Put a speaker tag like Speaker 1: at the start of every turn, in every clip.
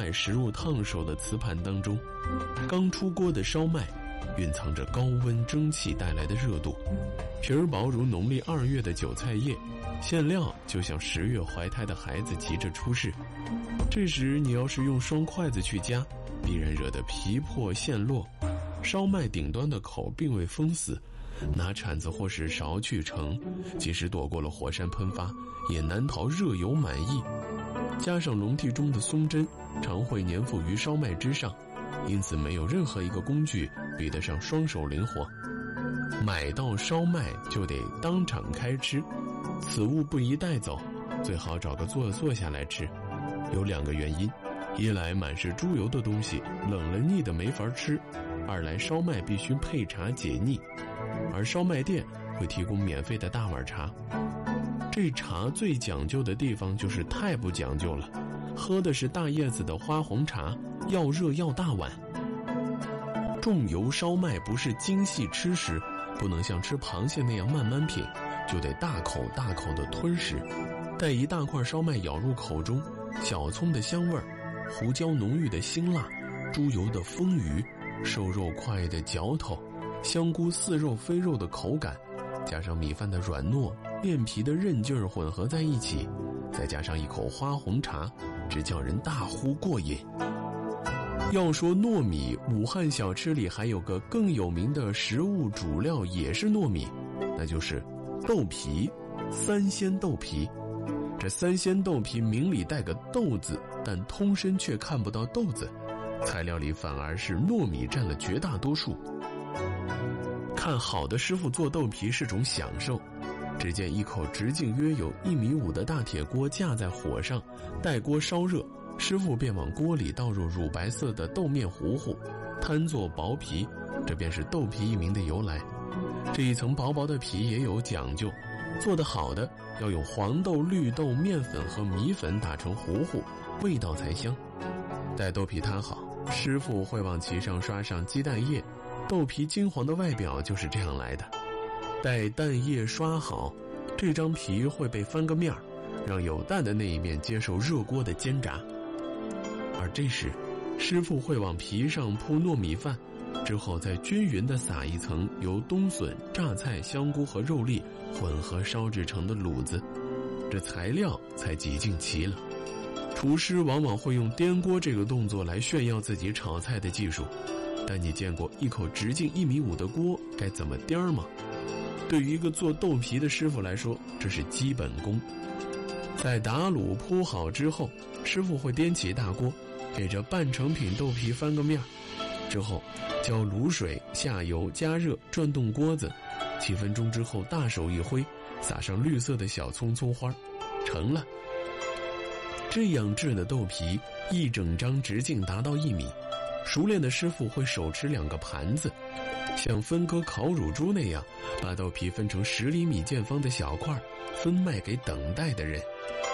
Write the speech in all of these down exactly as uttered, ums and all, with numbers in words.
Speaker 1: 麦食入烫手的瓷盘当中，刚出锅的烧麦蕴藏着高温蒸汽带来的热度，皮儿薄如农历二月的韭菜叶，馅料就像十月怀胎的孩子急着出世。这时你要是用双筷子去夹，必然惹得皮破馅落。烧麦顶端的口并未封死，拿铲子或是勺去盛，即使躲过了火山喷发，也难逃热油满溢。加上笼屉中的松针常会粘附于烧麦之上，因此没有任何一个工具比得上双手灵活。买到烧麦就得当场开吃，此物不宜带走，最好找个座坐下来吃。有两个原因，一来满是猪油的东西冷了腻的没法吃，二来烧麦必须配茶解腻，而烧麦店会提供免费的大碗茶。这茶最讲究的地方就是太不讲究了，喝的是大叶子的花红茶，要热要大碗。重油烧麦不是精细吃食，不能像吃螃蟹那样慢慢品，就得大口大口的吞食。待一大块烧麦咬入口中，小葱的香味儿，胡椒浓郁的辛辣，猪油的丰腴，瘦肉块的嚼头，香菇似肉非肉的口感，加上米饭的软糯，面皮的韧劲儿混合在一起，再加上一口花红茶，只叫人大呼过瘾。要说糯米，武汉小吃里还有个更有名的食物主料也是糯米，那就是豆皮，三鲜豆皮。这三鲜豆皮名里带个豆字，但通身却看不到豆子，材料里反而是糯米占了绝大多数。看好的师傅做豆皮是种享受，只见一口直径约有一米五的大铁锅架在火上，待锅烧热，师傅便往锅里倒入乳白色的豆面糊糊，摊做薄皮，这便是豆皮一名的由来。这一层薄薄的皮也有讲究，做得好的要用黄豆、绿豆、面粉和米粉打成糊糊，味道才香。待豆皮摊好，师傅会往其上刷上鸡蛋液，豆皮金黄的外表就是这样来的。待蛋液刷好，这张皮会被翻个面儿，让有蛋的那一面接受热锅的煎炸。而这时师傅会往皮上铺糯米饭，之后再均匀地撒一层由冬笋、榨菜、香菇和肉粒混合烧制成的卤子，这材料才几近齐了。厨师往往会用颠锅这个动作来炫耀自己炒菜的技术，但你见过一口直径一米五的锅该怎么颠吗？对于一个做豆皮的师傅来说，这是基本功。在打卤铺好之后，师傅会颠起大锅，给这半成品豆皮翻个面，之后浇卤水，下油，加热，转动锅子，几分钟之后大手一挥，撒上绿色的小葱葱花，成了。这样制的豆皮一整张直径达到一米，熟练的师傅会手持两个盘子，像分割烤乳猪那样把豆皮分成十厘米见方的小块，分卖给等待的人。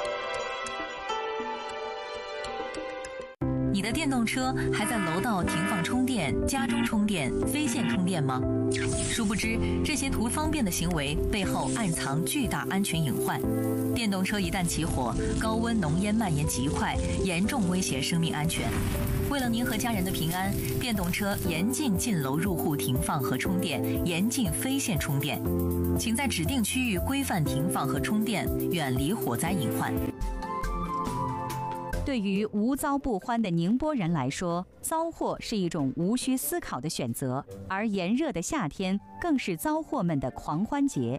Speaker 2: 你的电动车还在楼道停放充电、家中充电、非线充电吗？殊不知，这些图方便的行为背后暗藏巨大安全隐患。电动车一旦起火，高温浓烟蔓延极快，严重威胁生命安全。为了您和家人的平安，电动车严禁进楼入户停放和充电，严禁非线充电。请在指定区域规范停放和充电，远离火灾隐患。
Speaker 3: 对于无遭不欢的宁波人来说，遭祸是一种无需思考的选择，而炎热的夏天更是遭祸们的狂欢节。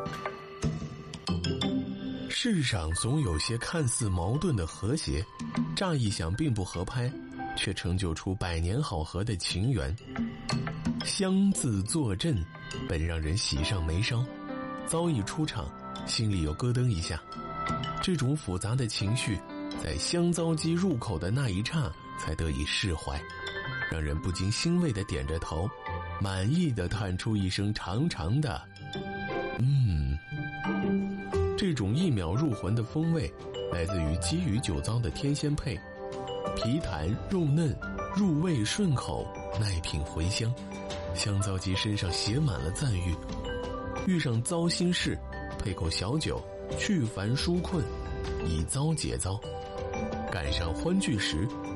Speaker 1: 世上总有些看似矛盾的和谐，乍一想并不合拍，却成就出百年好合的情缘。相自坐镇，本让人喜上眉梢，遭一出场，心里又咯噔一下。这种复杂的情绪在香糟鸡入口的那一刹才得以释怀，让人不禁欣慰地点着头，满意地叹出一声长长的嗯。这种一秒入魂的风味来自于鸡与酒糟的天仙配，皮弹肉嫩，入味顺口，耐品回香。香糟鸡身上写满了赞誉，遇上糟心事，配口小酒，去烦纾困，以糟解糟。赶上欢聚时，